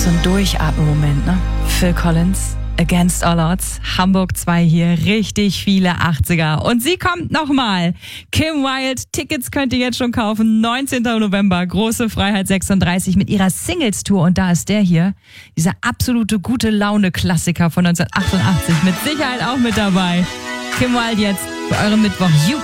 so ein Durchatmen-Moment, ne? Phil Collins, Against All Odds, Hamburg 2 hier, richtig viele 80er. Und sie kommt nochmal. Kim Wilde, Tickets könnt ihr jetzt schon kaufen, 19. November, Große Freiheit 36 mit ihrer Singles-Tour. Und da ist der hier, dieser absolute Gute-Laune-Klassiker von 1988, mit Sicherheit auch mit dabei. Kim Wilde jetzt für euren Mittwoch. You